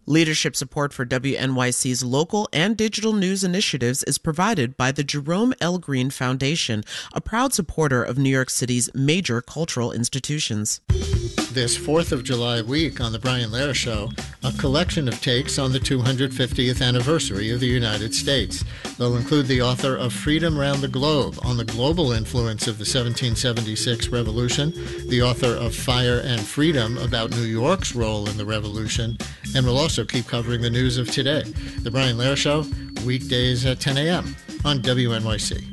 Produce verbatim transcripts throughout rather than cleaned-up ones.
Leadership support for W N Y C's local and digital news initiatives is provided by the Jerome L. Green Foundation, a proud supporter of New York City's major cultural institutions. This fourth of July week on The Brian Lehrer Show, a collection of takes on the two hundred fiftieth anniversary of the United States. They'll include the author of Freedom Round the Globe on the global influence of the seventeen seventy-six revolution, the author of Fire and Freedom about New York's role in the revolution, and we'll also keep covering the news of today. The Brian Lehrer Show, weekdays at ten a.m. on W N Y C.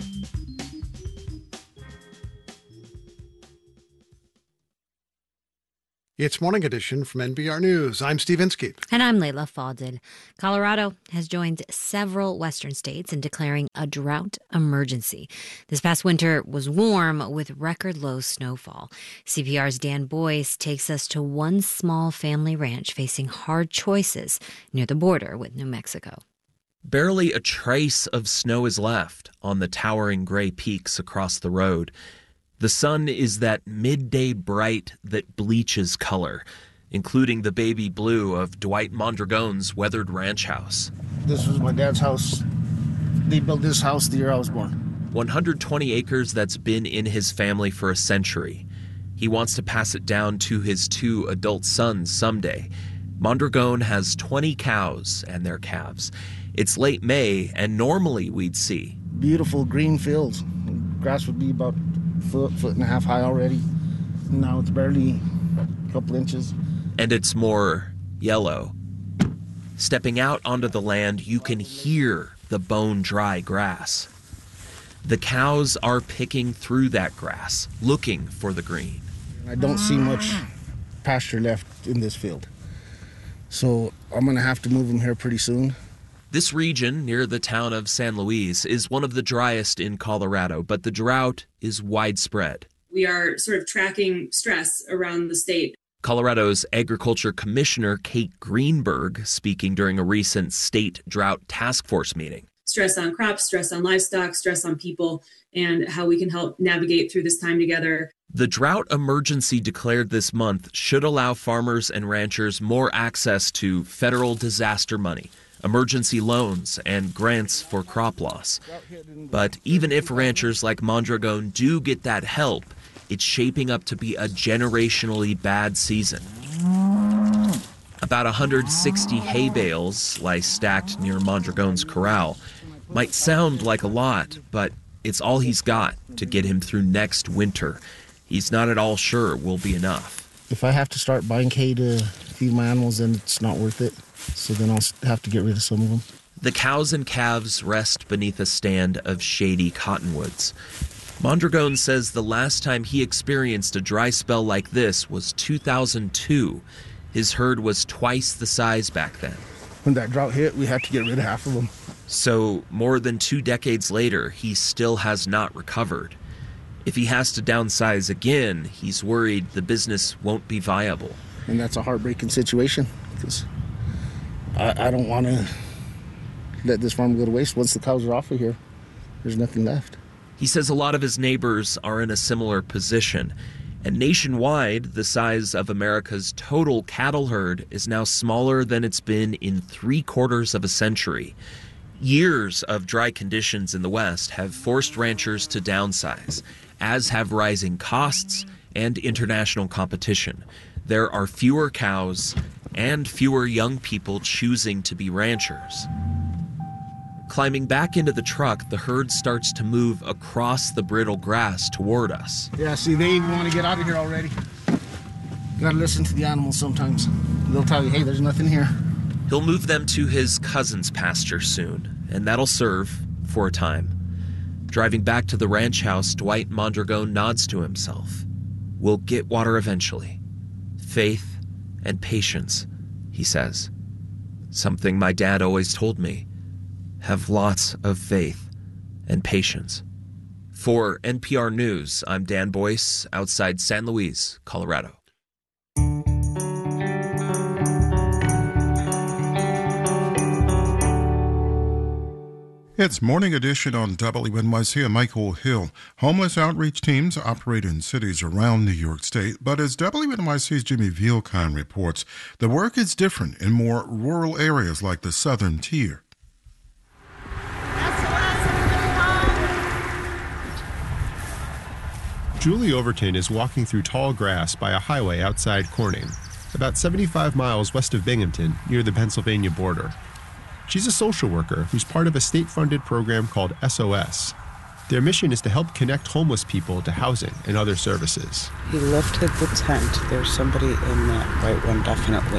It's Morning Edition from N P R News. I'm Steve Inskeep. And I'm Layla Fadel. Colorado has joined several western states in declaring a drought emergency. This past winter was warm with record low snowfall. C P R's Dan Boyce takes us to one small family ranch facing hard choices near the border with New Mexico. Barely a trace of snow is left on the towering gray peaks across the road. The sun is that midday bright that bleaches color, including the baby blue of Dwight Mondragon's weathered ranch house. This was my dad's house. They built this house the year I was born. one hundred twenty acres that's been in his family for a century. He wants to pass it down to his two adult sons someday. Mondragon has twenty cows and their calves. It's late May, and normally we'd see beautiful green fields. Grass would be about foot, foot and a half high already. Now it's barely a couple inches. And it's more yellow. Stepping out onto the land, you can hear the bone-dry grass. The cows are picking through that grass, looking for the green. I don't see much pasture left in this field. So I'm going to have to move them here pretty soon. This region near the town of San Luis is one of the driest in Colorado, but the drought is widespread. We are sort of tracking stress around the state. Colorado's Agriculture Commissioner Kate Greenberg speaking during a recent state drought task force meeting. Stress on crops, stress on livestock, stress on people, and how we can help navigate through this time together. The drought emergency declared this month should allow farmers and ranchers more access to federal disaster money, emergency loans, and grants for crop loss. But even if ranchers like Mondragon do get that help, it's shaping up to be a generationally bad season. About one hundred sixty hay bales lie stacked near Mondragon's corral. Might sound like a lot, but it's all he's got to get him through next winter. He's not at all sure it will be enough. If I have to start buying hay to feed my animals, then it's not worth it. So then I'll have to get rid of some of them. The cows and calves rest beneath a stand of shady cottonwoods. Mondragon says the last time he experienced a dry spell like this was two thousand two. His herd was twice the size back then. When that drought hit, we had to get rid of half of them. So more than two decades later, he still has not recovered. If he has to downsize again, he's worried the business won't be viable. And that's a heartbreaking situation because I, I don't want to let this farm go to waste. Once the cows are off of here, there's nothing left. He says a lot of his neighbors are in a similar position. And nationwide, the size of America's total cattle herd is now smaller than it's been in three quarters of a century. Years of dry conditions in the West have forced ranchers to downsize, as have rising costs and international competition. There are fewer cows and fewer young people choosing to be ranchers. Climbing back into the truck, the herd starts to move across the brittle grass toward us. Yeah, see, they want to get out of here already. You gotta listen to the animals sometimes. They'll tell you, hey, there's nothing here. He'll move them to his cousin's pasture soon, and that'll serve for a time. Driving back to the ranch house, Dwight Mondragon nods to himself. We'll get water eventually. Faith and patience, he says. Something my dad always told me. Have lots of faith and patience. For N P R News, I'm Dan Boyce, outside San Luis, Colorado. It's Morning Edition on W N Y C. I'm Michael Hill. Homeless outreach teams operate in cities around New York State, but as W N Y C's Jimmy Vielkind reports, the work is different in more rural areas like the Southern Tier. Julie Overton is walking through tall grass by a highway outside Corning, about seventy-five miles west of Binghamton, near the Pennsylvania border. She's a social worker who's part of a state-funded program called S O S. Their mission is to help connect homeless people to housing and other services. He lifted the tent. There's somebody in that white one definitely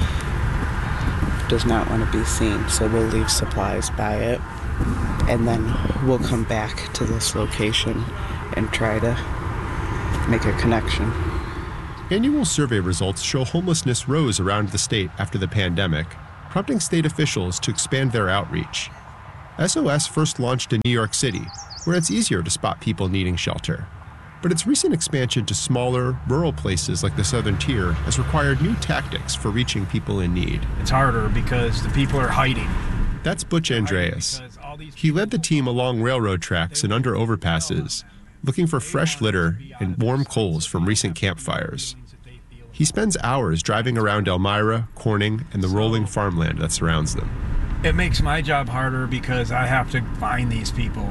does not want to be seen, so we'll leave supplies by it, and then we'll come back to this location and try to make a connection. Annual survey results show homelessness rose around the state after the pandemic, prompting state officials to expand their outreach. S O S first launched in New York City, where it's easier to spot people needing shelter. But its recent expansion to smaller, rural places like the Southern Tier has required new tactics for reaching people in need. It's harder because the people are hiding. That's Butch Andreas. He led the team along railroad tracks and under overpasses, looking for fresh litter and warm coals from recent campfires. He spends hours driving around Elmira, Corning, and the rolling farmland that surrounds them. It makes my job harder because I have to find these people.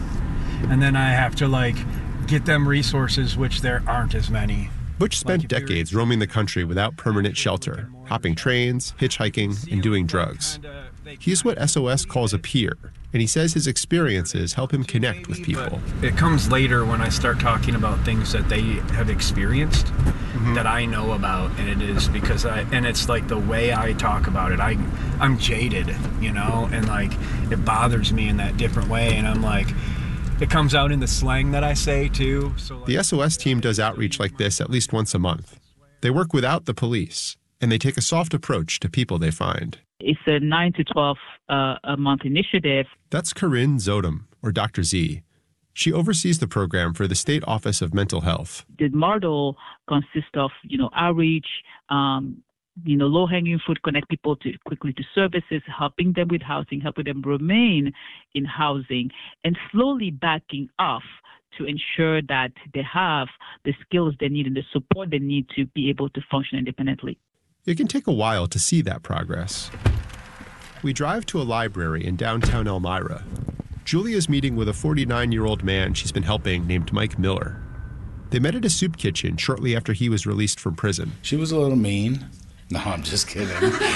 And then I have to, like, get them resources, which there aren't as many. Butch spent decades roaming the country without permanent shelter, hopping trains, hitchhiking, and doing drugs. He's what S O S calls a peer, and he says his experiences help him connect with people. It comes later when I start talking about things that they have experienced, mm-hmm. that I know about, and it is because I, and it's like the way I talk about it, I, I'm jaded, you know, and like it bothers me in that different way, and I'm like, it comes out in the slang that I say too. So like, the S O S team does outreach like this at least once a month. They work without the police, and they take a soft approach to people they find. It's a nine to twelve uh, a month initiative. That's Corinne Zodom, or Doctor Z. She oversees the program for the State Office of Mental Health. The model consists of, you know, outreach, um, you know, low-hanging fruit, connect people to quickly to services, helping them with housing, helping them remain in housing, and slowly backing off to ensure that they have the skills they need and the support they need to be able to function independently. It can take a while to see that progress. We drive to a library in downtown Elmira. Julia's meeting with a forty-nine-year-old man she's been helping named Mike Miller. They met at a soup kitchen shortly after he was released from prison. She was a little mean. No, I'm just kidding.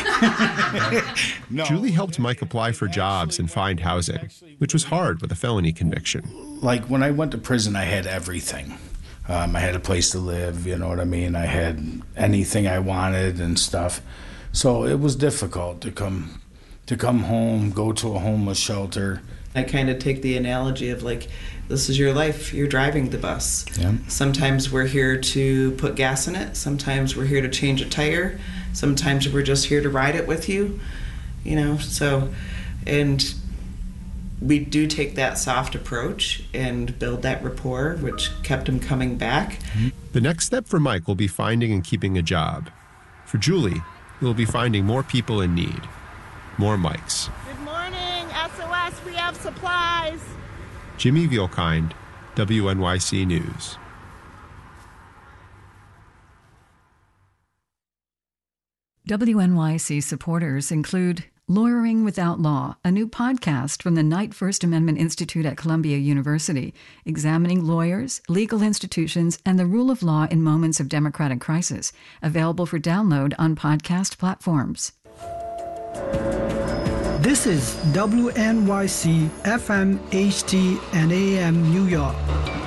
no, Julie helped Mike apply for jobs and find housing, which was hard with a felony conviction. Like when I went to prison, I had everything. Um, I had a place to live, you know what I mean? I had anything I wanted and stuff. So it was difficult to come to come home, go to a homeless shelter. I kind of take the analogy of like, this is your life, you're driving the bus. Yeah. Sometimes we're here to put gas in it, sometimes we're here to change a tire, sometimes we're just here to ride it with you, you know, so, and we do take that soft approach and build that rapport, which kept him coming back. The next step for Mike will be finding and keeping a job. For Julie, it will be finding more people in need. More Mikes. Good morning, S O S, we have supplies. Jimmy Vielkind, W N Y C News. W N Y C supporters include Lawyering Without Law, a new podcast from the Knight First Amendment Institute at Columbia University, examining lawyers, legal institutions, and the rule of law in moments of democratic crisis. Available for download on podcast platforms. This is W N Y C F M, H T, and A M New York.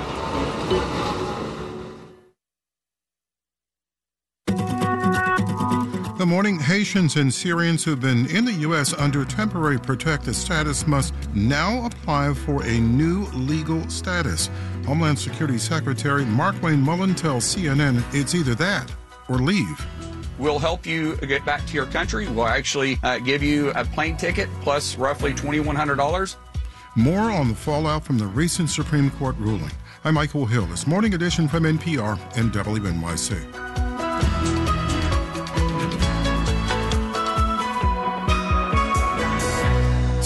Good morning. Haitians and Syrians who've been in the U S under temporary protected status must now apply for a new legal status. Homeland Security Secretary Markwayne Mullin tells C N N it's either that or leave. We'll help you get back to your country. We'll actually uh, give you a plane ticket plus roughly twenty-one hundred dollars. More on the fallout from the recent Supreme Court ruling. I'm Michael Hill. This Morning Edition from N P R and W N Y C.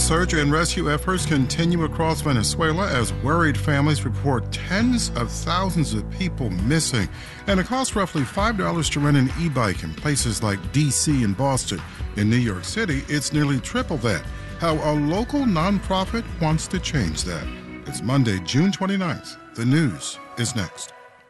Search and rescue efforts continue across Venezuela as worried families report tens of thousands of people missing. And it costs roughly five dollars to rent an e-bike in places like D C and Boston. In New York City, it's nearly triple that. How a local nonprofit wants to change that. It's Monday, June twenty-ninth. The news is next.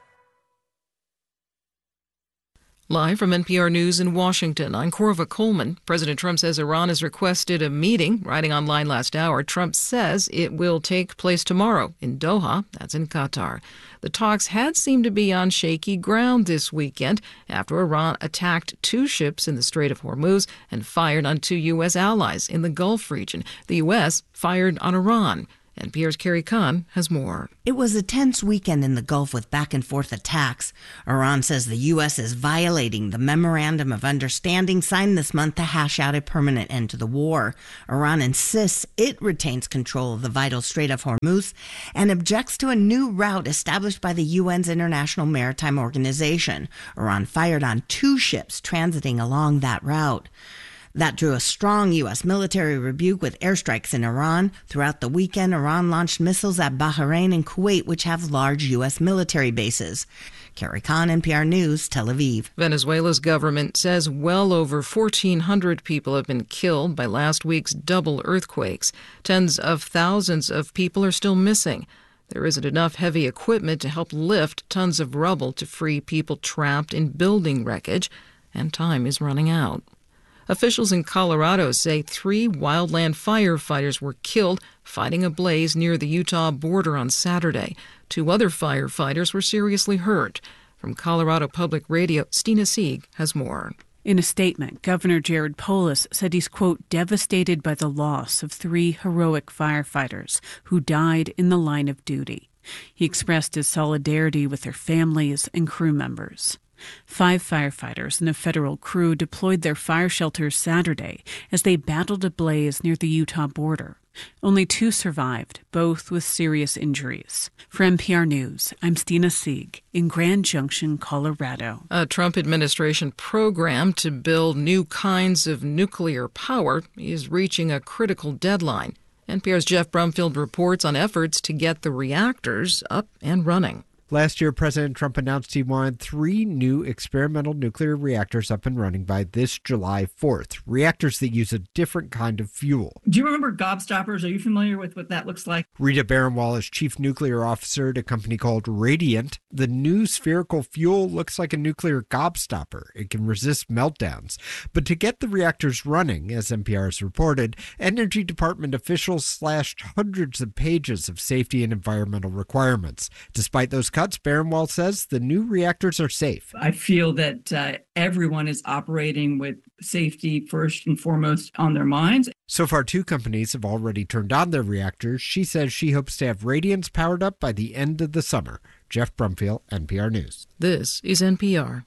Live from N P R News in Washington, I'm Corva Coleman. President Trump says Iran has requested a meeting. Writing online last hour, Trump says it will take place tomorrow in Doha, that's in Qatar. The talks had seemed to be on shaky ground this weekend after Iran attacked two ships in the Strait of Hormuz and fired on two U S allies in the Gulf region. The U S fired on Iran. N P R's Carrie Kahn has more. It was a tense weekend in the Gulf with back-and-forth attacks. Iran says the U S is violating the Memorandum of Understanding signed this month to hash out a permanent end to the war. Iran insists it retains control of the vital Strait of Hormuz and objects to a new route established by the U N's International Maritime Organization. Iran fired on two ships transiting along that route. That drew a strong U S military rebuke with airstrikes in Iran. Throughout the weekend, Iran launched missiles at Bahrain and Kuwait, which have large U S military bases. Carrie Kahn, N P R News, Tel Aviv. Venezuela's government says well over fourteen hundred people have been killed by last week's double earthquakes. Tens of thousands of people are still missing. There isn't enough heavy equipment to help lift tons of rubble to free people trapped in building wreckage, and time is running out. Officials in Colorado say three wildland firefighters were killed fighting a blaze near the Utah border on Saturday. Two other firefighters were seriously hurt. From Colorado Public Radio, Stina Sieg has more. In a statement, Governor Jared Polis said he's, quote, devastated by the loss of three heroic firefighters who died in the line of duty. He expressed his solidarity with their families and crew members. Five firefighters and a federal crew deployed their fire shelters Saturday as they battled a blaze near the Utah border. Only two survived, both with serious injuries. For N P R News, I'm Stina Sieg in Grand Junction, Colorado. A Trump administration program to build new kinds of nuclear power is reaching a critical deadline. N P R's Jeff Brumfield reports on efforts to get the reactors up and running. Last year, President Trump announced he wanted three new experimental nuclear reactors up and running by this July fourth, reactors that use a different kind of fuel. Do you remember gobstoppers? Are you familiar with what that looks like? Rita Baranwal is chief nuclear officer at a company called Radiant. The new spherical fuel looks like a nuclear gobstopper. It can resist meltdowns. But to get the reactors running, as N P R has reported, Energy Department officials slashed hundreds of pages of safety and environmental requirements. Despite those cuts, Baranwal says the new reactors are safe. I feel that uh, everyone is operating with safety first and foremost on their minds. So far, two companies have already turned on their reactors. She says she hopes to have Radiance powered up by the end of the summer. Jeff Brumfield, N P R News. This is N P R.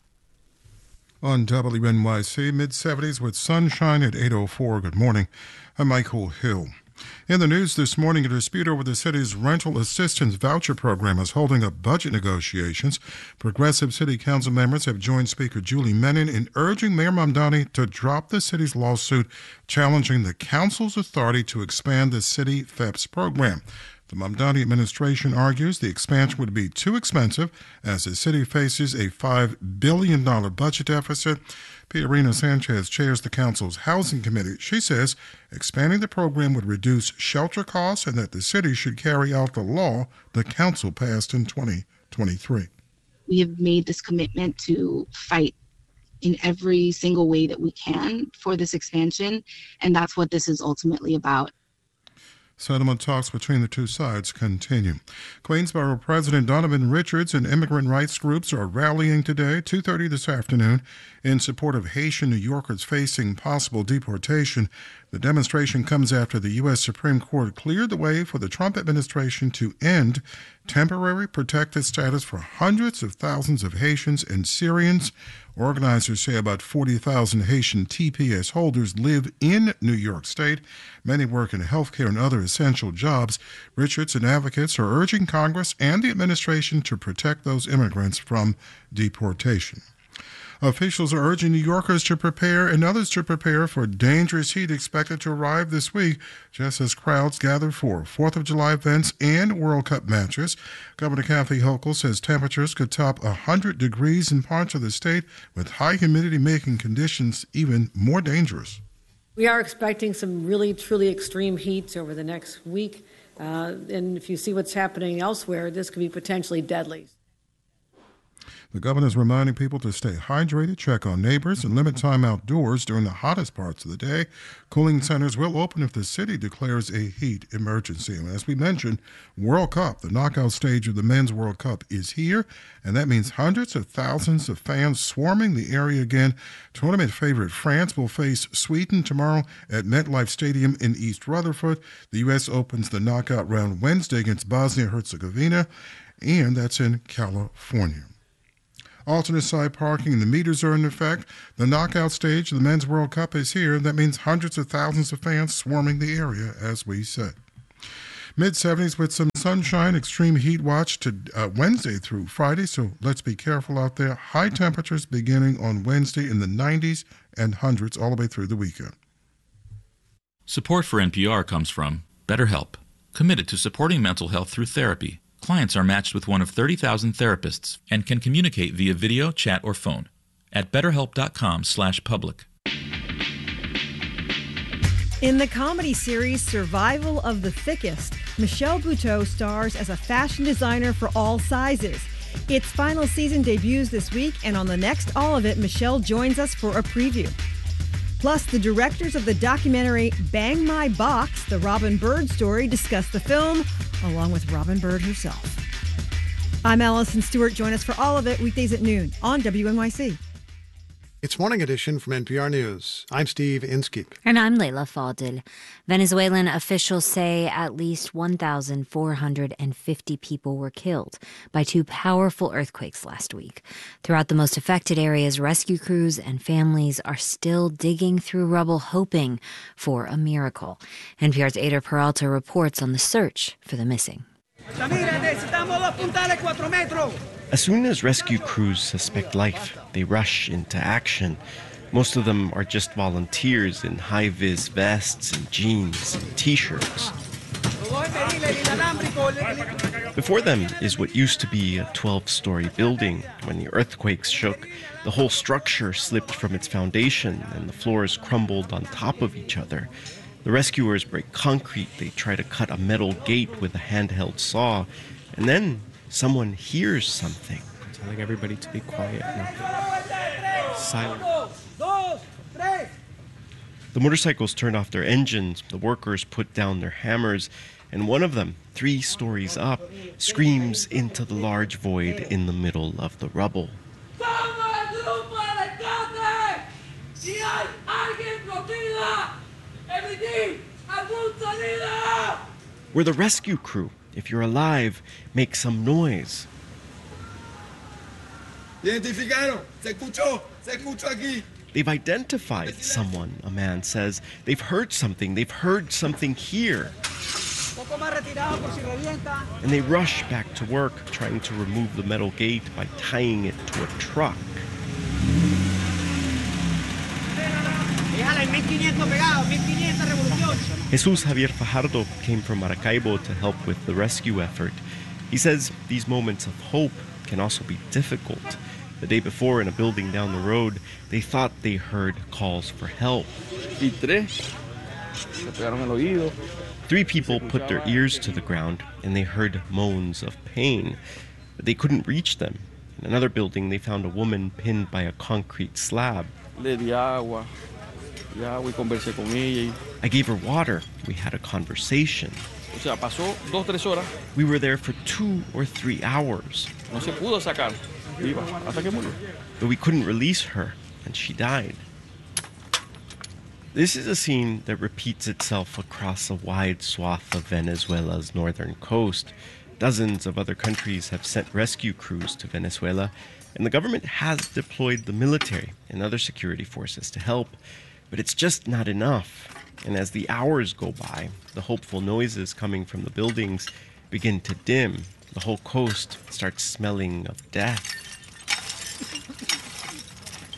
On W N Y C, mid-seventies with sunshine at eight oh four. Good morning. I'm Michael Hill. In the news this morning, a dispute over the city's rental assistance voucher program is holding up budget negotiations. Progressive City Council members have joined Speaker Julie Menin in urging Mayor Mamdani to drop the city's lawsuit challenging the council's authority to expand the city F E P S program. The Mamdani administration argues the expansion would be too expensive as the city faces a five billion dollars budget deficit. Pierina Sanchez chairs the council's housing committee. She says expanding the program would reduce shelter costs and that the city should carry out the law the council passed in twenty twenty-three. We have made this commitment to fight in every single way that we can for this expansion, and that's what this is ultimately about. Settlement talks between the two sides continue. Queensborough President Donovan Richards and immigrant rights groups are rallying today, two thirty this afternoon, in support of Haitian New Yorkers facing possible deportation. The demonstration comes after the U S Supreme Court cleared the way for the Trump administration to end temporary protected status for hundreds of thousands of Haitians and Syrians. Organizers say about forty thousand Haitian T P S holders live in New York State. Many work in healthcare and other essential jobs. Richards and advocates are urging Congress and the administration to protect those immigrants from deportation. Officials are urging New Yorkers to prepare and others to prepare for dangerous heat expected to arrive this week, just as crowds gather for fourth of July events and World Cup matches. Governor Kathy Hochul says temperatures could top one hundred degrees in parts of the state, with high humidity making conditions even more dangerous. We are expecting some really, truly extreme heat over the next week. Uh, and if you see what's happening elsewhere, this could be potentially deadly. The governor is reminding people to stay hydrated, check on neighbors, and limit time outdoors during the hottest parts of the day. Cooling centers will open if the city declares a heat emergency. And as we mentioned, World Cup, the knockout stage of the Men's World Cup, is here, and that means hundreds of thousands of fans swarming the area again. Tournament favorite France will face Sweden tomorrow at MetLife Stadium in East Rutherford. The U S opens the knockout round Wednesday against Bosnia-Herzegovina, and that's in California. Alternate side parking and the meters are in effect. The knockout stage of the Men's World Cup is here. That means hundreds of thousands of fans swarming the area, as we said. mid seventies with some sunshine, extreme heat watch to uh, Wednesday through Friday, so let's be careful out there. High temperatures beginning on Wednesday in the nineties and hundreds all the way through the weekend. Support for N P R comes from BetterHelp, committed to supporting mental health through therapy. Clients are matched with one of thirty thousand therapists and can communicate via video, chat, or phone at betterhelp.com slash public. In the comedy series Survival of the Thickest, Michelle Buteau stars as a fashion designer for all sizes. Its final season debuts this week, and on the next All of It, Michelle joins us for a preview. Plus, the directors of the documentary Bang My Box, the Robin Bird story, discuss the film, along with Robin Bird herself. I'm Allison Stewart. Join us for All of It, weekdays at noon on W N Y C. It's Morning Edition from N P R News. I'm Steve Inskeep. And I'm Leila Fadel. Venezuelan officials say at least one thousand four hundred fifty people were killed by two powerful earthquakes last week. Throughout the most affected areas, rescue crews and families are still digging through rubble, hoping for a miracle. N P R's Ada Peralta reports on the search for the missing. As soon as rescue crews suspect life, they rush into action. Most of them are just volunteers in high-vis vests and jeans and T-shirts. Before them is what used to be a twelve-story building. When the earthquakes shook, the whole structure slipped from its foundation and the floors crumbled on top of each other. The rescuers break concrete. They try to cut a metal gate with a handheld saw. And then someone hears something. I'm telling everybody to be quiet now. Silent. The motorcycles turn off their engines. The workers put down their hammers. And one of them, three stories up, screams into the large void in the middle of the rubble. We're the rescue crew. If you're alive, make some noise. They've identified someone, a man says. They've heard something. They've heard something here. And they rush back to work, trying to remove the metal gate by tying it to a truck. Jesus Javier Fajardo came from Maracaibo to help with the rescue effort. He says these moments of hope can also be difficult. The day before, in a building down the road, they thought they heard calls for help. Three people put their ears to the ground and they heard moans of pain, but they couldn't reach them. In another building, they found a woman pinned by a concrete slab. I gave her water. We had a conversation. We were there for two or three hours. But we couldn't release her, and she died. This is a scene that repeats itself across a wide swath of Venezuela's northern coast. Dozens of other countries have sent rescue crews to Venezuela, and the government has deployed the military and other security forces to help. But it's just not enough. And as the hours go by, the hopeful noises coming from the buildings begin to dim. The whole coast starts smelling of death.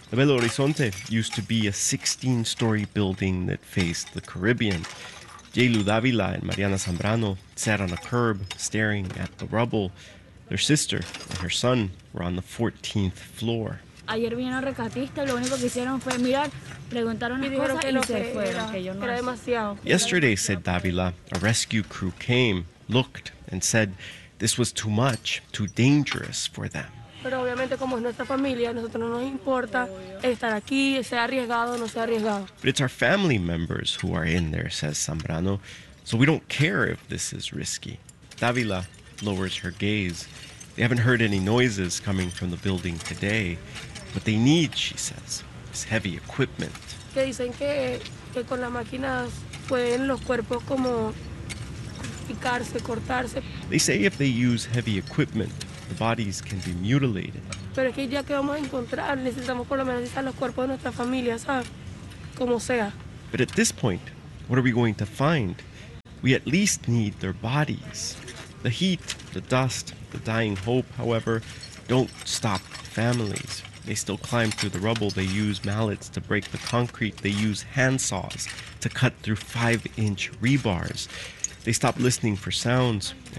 The Belo Horizonte used to be a sixteen-story building that faced the Caribbean. Jaylu Davila and Mariana Zambrano sat on a curb staring at the rubble. Their sister and her son were on the fourteenth floor. Ayer vinieron rescatistas, lo único que hicieron fue mirar, preguntaron las cosas y se fueron, que yo no. Era demasiado. Yesterday, said Davila, a rescue crew came, looked, and said this was too much, too dangerous for them. Pero obviamente como es nuestra familia, a nosotros no nos importa estar aquí, sea arriesgado o no sea arriesgado. But it's our family members who are in there, says Zambrano, so we don't care if this is risky. Davila lowers her gaze. They haven't heard any noises coming from the building today. What they need, she says, is heavy equipment. Que dicen que, que con las máquinas pueden los cuerpos como picarse, cortarse. They say if they use heavy equipment, the bodies can be mutilated. Pero es que ya que vamos a encontrar, necesitamos por lo menos necesitar los cuerpos de nuestra familia, ¿sabes? Como sea. But at this point, what are we going to find? We at least need their bodies. The heat, the dust, the dying hope, however, don't stop families. They still climb through the rubble. They use mallets to break the concrete. They use handsaws to cut through five-inch rebars. They stop listening for sounds